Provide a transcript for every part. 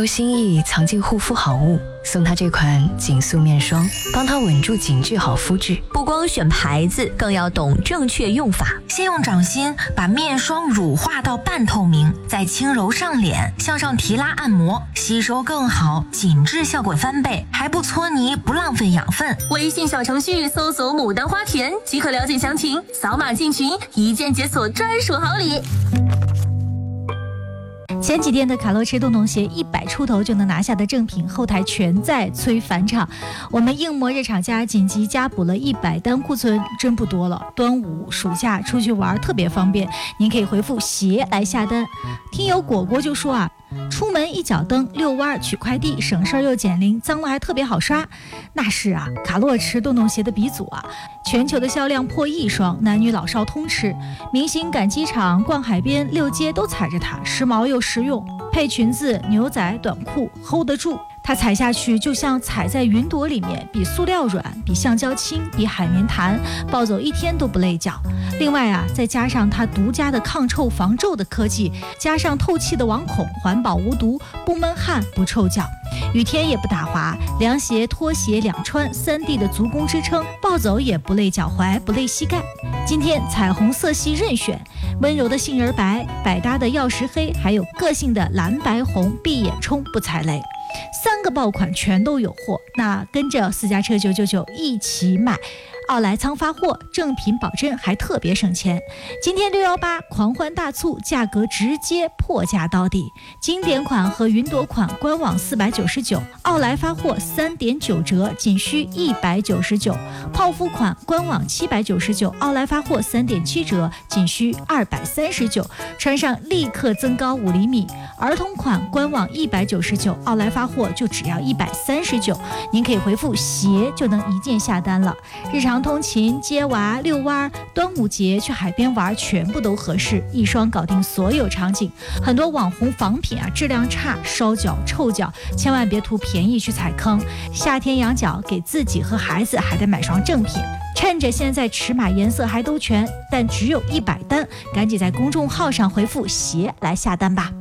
由心意藏进护肤好物，送他这款紧塑面霜，帮他稳住紧致好肤质。 不光选牌子，更要懂正确用法。 先用掌心把面霜乳化到半透明，再轻揉上脸，向上提拉按摩，吸收更好，紧致效果翻倍，还不搓泥，不浪费养分。 微信小程序搜索牡丹花田即可了解详情，扫码进群，一键解锁专属好礼。 前几天的卡洛驰洞洞鞋100出头就能拿下的正品，后台全在催返场。我们硬膜热厂家紧急加补了100单库存，真不多了。端午暑假出去玩特别方便，您可以回复鞋来下单。听友果果就说啊，出门一脚蹬遛弯取快递，省事儿又减龄，脏了还特别好刷。那是啊，卡洛驰洞洞鞋的鼻祖啊，全球的销量破1双，男女老少通吃。明星赶机场、逛海边、溜街都踩着它，时髦又实用，配裙子、牛仔、短裤 hold 得住。它踩下去就像踩在云朵里面，比塑料软，比橡胶轻，比海绵弹，暴走1天都不累脚。另外啊，再加上它独家的抗臭防皱的科技，加上透气的网孔，环保无毒，不闷汗不臭脚，雨天也不打滑，凉鞋拖鞋两穿，3D 的足弓支撑，暴走也不累脚踝，不累膝盖。今天彩虹色系任选，温柔的杏仁白，百搭的曜石黑，还有个性的蓝白红，闭眼冲不踩雷。3个爆款全都有货，那跟着私家车999一起买，奥莱仓发货，正品保真，还特别省钱。今天618狂欢大促，价格直接破价到底。经典款和云朵款官网499，奥莱发货3.9折，仅需199。泡芙款官网799，奥莱发货3.7折，仅需239。穿上立刻增高5厘米。儿童款官网199，奥莱发货就只要139。您可以回复鞋就能一键下单了。日常通勤、接娃、遛弯、端午节去海边玩，全部都合适，一双搞定所有场景。很多网红仿品啊，质量差，烧脚、臭脚，千万别图便宜去踩坑。夏天养脚，给自己和孩子还得买双正品。趁着现在尺码颜色还都全，但只有100单，赶紧在公众号上回复鞋来下单吧。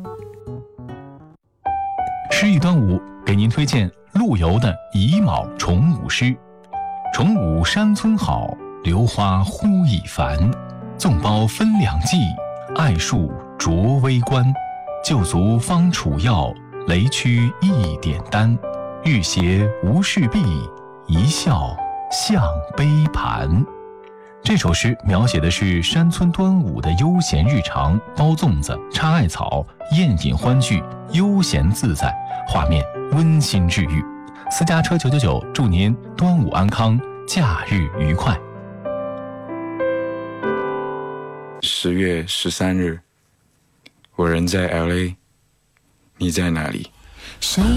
诗意端午给您推荐陆游的乙卯重五诗。重五山村好，榴花忽已繁。纵包分2季，艾树着微关。旧足方楚药，雷区一点丹。玉鞋无事毕，一笑向杯盘。这首诗描写的是山村端午的悠闲日常，包粽子、插艾草、宴饮欢聚，悠闲自在，画面温馨治愈。私家车999祝您端午安康，假日愉快。 10月13日，我人在 LA， 你在哪里？